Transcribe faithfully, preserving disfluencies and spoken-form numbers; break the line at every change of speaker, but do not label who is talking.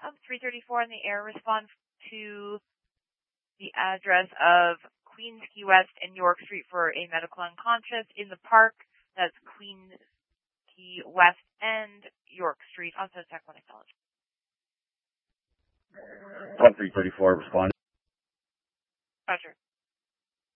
Um, three thirty-four in the air, respond to the address of Queens Quay West and York Street for a medical unconscious in the park. That's Queens Quay West and York Street. Also, Tech one acknowledged.
one three thirty-four, respond.
Roger.